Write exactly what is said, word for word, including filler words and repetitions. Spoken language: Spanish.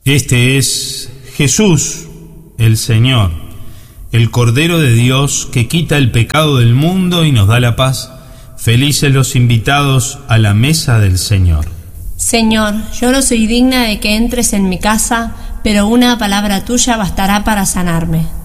Este es Jesús, el Señor, el Cordero de Dios que quita el pecado del mundo y nos da la paz. Felices los invitados a la mesa del Señor. Señor, yo no soy digna de que entres en mi casa, pero una palabra tuya bastará para sanarme.